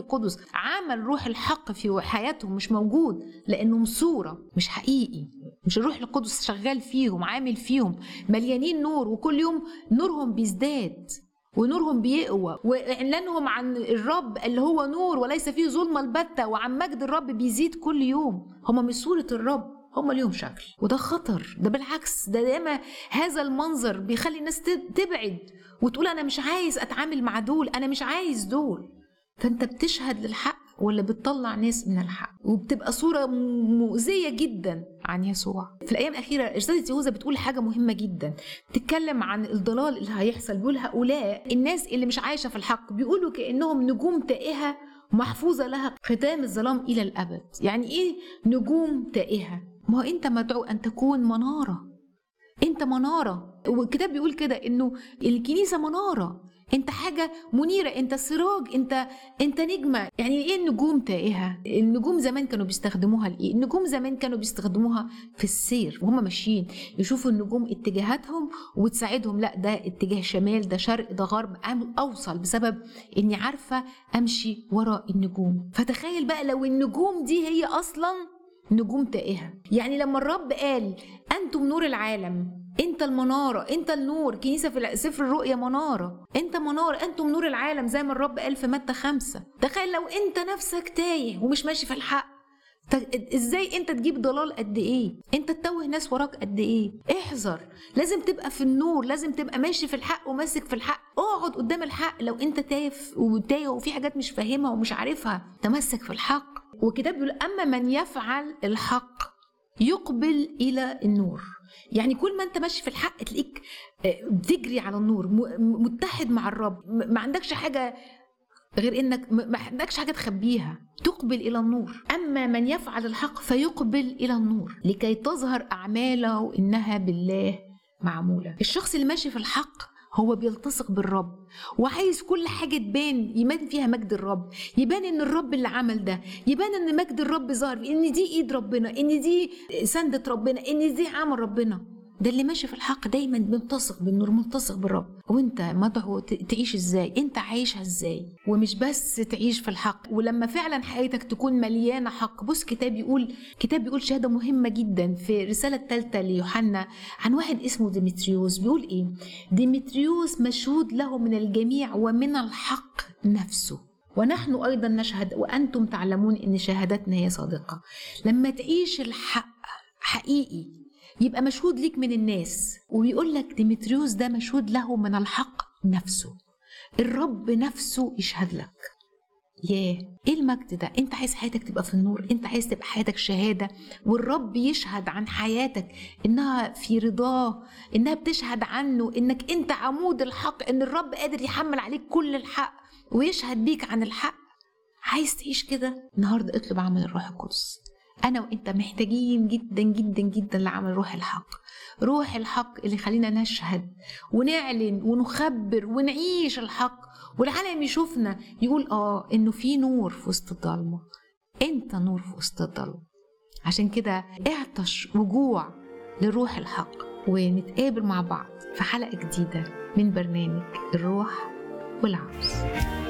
القدس عمل روح الحق في حياتهم مش موجود، لأنهم صورة مش حقيقي. مش الروح القدس شغال فيهم عامل فيهم مليانين نور، وكل يوم نورهم بيزداد ونورهم بيقوى، وإعلانهم عن الرب اللي هو نور وليس فيه ظلمة البتة، وعن مجد الرب بيزيد كل يوم. هم مش صورة الرب، هم ليهم شكل، وده خطر. ده بالعكس، ده دايما هذا المنظر بيخلي الناس تبعد وتقول أنا مش عايز أتعامل مع دول، أنا مش عايز دول. فأنت بتشهد للحق ولا بتطلع ناس من الحق؟ وبتبقى صورة مؤذية جدا عن يسوع. في الأيام الأخيرة رسالة يهوذا بتقول حاجة مهمة جدا، تتكلم عن الضلال اللي هيحصل. بيقول هؤلاء الناس اللي مش عايشة في الحق بيقولوا كأنهم نجوم تائهة محفوظة لها ختام الظلام إلى الأبد. يعني إيه نجوم تائهة؟ ما هو أنت مدعو أن تكون منارة، أنت منارة. والكتاب بيقول كده إنه الكنيسة منارة، أنت حاجة منيرة، أنت سراج، أنت نجمة. يعني إيه النجوم تائهة؟ النجوم زمان كانوا بيستخدموها لإيه؟ النجوم زمان كانوا بيستخدموها في السير وهم ماشيين، يشوفوا النجوم اتجاهاتهم وتساعدهم. لا ده اتجاه شمال، ده شرق، ده غرب، أوصل بسبب إني عارفة أمشي وراء النجوم. فتخيل بقى لو النجوم دي هي أصلاً نجوم تائهة. يعني لما الرب قال أنتم نور العالم، أنت المنارة، أنت النور. كنيسة في سفر الرؤيا منارة، أنت منارة، أنتم نور العالم زي ما الرب قال في متى 5. تخيل لو أنت نفسك تايه ومش ماشي في الحق، ازاي انت تجيب ضلال قد ايه؟ انت تتوه ناس وراك قد ايه؟ احذر، لازم تبقى في النور، لازم تبقى ماشي في الحق وماسك في الحق. اقعد قدام الحق لو انت تايه وفي حاجات مش فاهمها ومش عارفها، تمسك في الحق. وكتاب بيقول اما من يفعل الحق يقبل الى النور. يعني كل ما انت ماشي في الحق تلاقيك بتجري على النور، متحد مع الرب، ما عندكش حاجة غير انك ما عندكش حاجه تخبيها، تقبل الى النور. اما من يفعل الحق فيقبل الى النور لكي تظهر اعماله انها بالله معموله. الشخص اللي ماشي في الحق هو بيلتصق بالرب وعايز كل حاجه تبان، يبان فيها مجد الرب، يبان ان الرب اللي عمل ده، يبان ان مجد الرب ظهر، ان دي ايد ربنا، ان دي سندة ربنا، ان دي عمل ربنا. ده اللي ماشي في الحق دايما ملتصق بالنور، ملتصق بالرب. وانت مدعو تعيش ازاي؟ انت عايشها ازاي؟ ومش بس تعيش في الحق، ولما فعلا حياتك تكون مليانه حق. بص كتاب بيقول شهاده مهمه جدا في رساله 3 ليوحنا عن واحد اسمه ديمتريوس. بيقول ايه؟ ديمتريوس مشهود له من الجميع ومن الحق نفسه، ونحن أيضا نشهد وأنتم تعلمون إن شهادتنا هي صادقة. لما تعيش الحق حقيقي يبقى مشهود ليك من الناس. وبيقول لك ديمتريوس ده مشهود له من الحق نفسه، الرب نفسه يشهد لك. ايه المجد ده؟ انت عايز حياتك تبقى في النور، انت عايز تبقى حياتك شهادة، والرب يشهد عن حياتك انها في رضاه، انها بتشهد عنه انك انت عمود الحق، ان الرب قادر يحمل عليك كل الحق ويشهد بيك عن الحق. عايز تعيش كده؟ النهاردة اطلب عمل الروح القدس. أنا وإنت محتاجين جدا جدا جدا لعمل روح الحق، روح الحق اللي خلينا نشهد ونعلن ونخبر ونعيش الحق، والعالم يشوفنا يقول إنه في نور في وسط الضلمة. أنت نور في وسط الضلمة. عشان كده اعطش وجوع لروح الحق، ونتقابل مع بعض في حلقة جديدة من برنامج الروح والعروس.